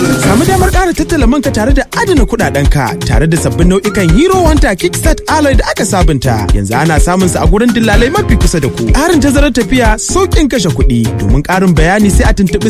Samu damar ƙara tattala manka tare da adana kuɗaɗenka tare da sabbin nau'ikan Hero Hunter Kickstart Alloy da aka sabunta. Yanzu ana samun su a gurin dillalai mafi kusa da ku. Ƙarin tazarar tafiya, sauƙin kashe kuɗi. Domin ƙarin bayani sai a tuntuɓi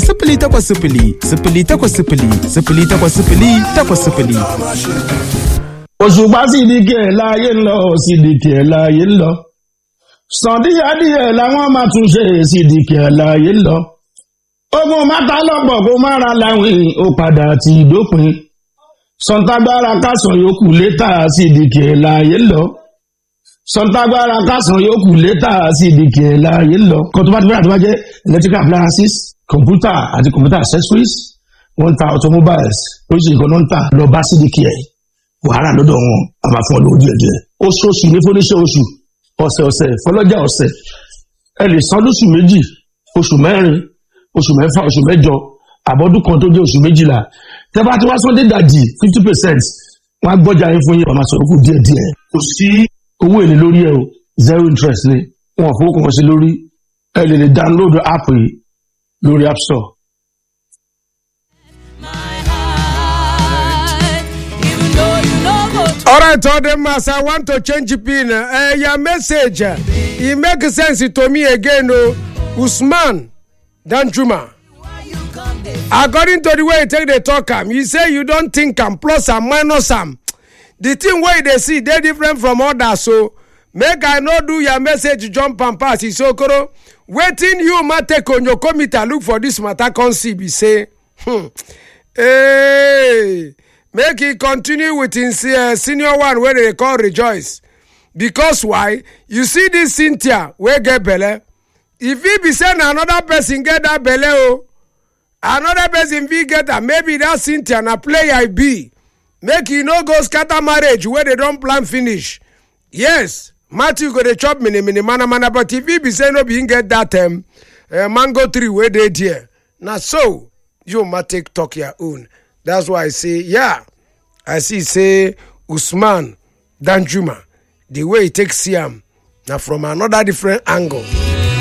0800 Òṣùpá sídìkì ẹ̀ láyé ń lọ, sídìkì ẹ̀ láyé ń lọ. Sàndíyàdíyẹ làwọn máa tún ṣe sídìkì ẹ̀ láyé ń lọ. Ogun máta lọ́pọ̀ kó má ra láwìn ó padà ti dópin. Sọ̀ǹtàgbára kásán yòókù létà sídìkì ẹ̀ láyé ń lọ. Sọ̀ǹtàgbára kásán yòókù létà sídìkì ẹ̀ láyé ń lọ. Kan tó bá ti fẹ́ràn tó bá jẹ́ electrical appliances, computer àti computer accessories, wọ́n ń ta automobiles, oríṣiríṣi nǹkan ló ń tà lọ bá sídìkì ẹ̀. Wàhálà lọ́dọ̀ wọn a máa fún ọ lówó díẹ̀ díẹ̀. Oṣooṣù ní fúnníṣẹ́ oṣù, ọ̀sẹ̀ fọlọ́jà ọ̀sẹ̀. Ẹ lè san lóṣù méjì, oṣù mẹ́rin, oṣù mẹ́fà, oṣù mẹ́jọ, àbọ̀dún kan tó jẹ́ oṣù méjìlá. Tẹ́ bá ti wá sọ́ndé dàjì 50%, wọ́n á gbọ́jà yín fún yín, wọ́n máa sọ̀rọ̀ kù díẹ̀ díẹ̀. Kò sí owó èlé lórí ẹ̀ o, 0 interest ni. Wọn ò fowó kan sí lórí. Ẹ lè download app yìí lórí App Store. All right, all them as I want to change pin. Your message, it makes sense to me again. Usman Danjuma. According to the way you take the talk, you say you don't think plus and minus am. The thing where they see they different from others. So make I not do your message jump and pass. So koro waiting you might take on your committee look for this matter. Be say, hey. Make it continue with his senior one where they call Rejoice. Because why? You see this Cynthia where get belle. If he be saying another person get that belle, another person be get that, maybe that Cynthia na play I be. Make you no go scatter marriage where they don't plan finish. Yes, Matthew go to chop mini mana, but if he be saying no be get that mango tree where they dear. Now so you might take talk your own. That's why I say, yeah, I see say Usman Danjuma, the way he takes him now from another different angle.